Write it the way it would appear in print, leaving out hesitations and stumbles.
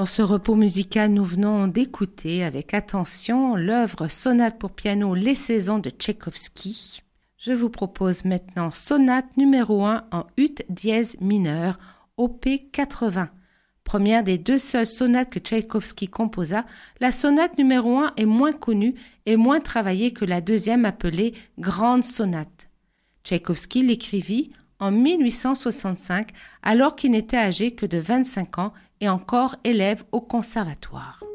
Dans ce repos musical, nous venons d'écouter avec attention l'œuvre Sonate pour piano Les Saisons de Tchaïkovski. Je vous propose maintenant Sonate numéro 1 en ut dièse mineur, op 80. Première des deux seules sonates que Tchaïkovski composa, la sonate numéro 1 est moins connue et moins travaillée que la deuxième appelée Grande Sonate. Tchaïkovski l'écrivit en 1865 alors qu'il n'était âgé que de 25 ans et encore élève au conservatoire.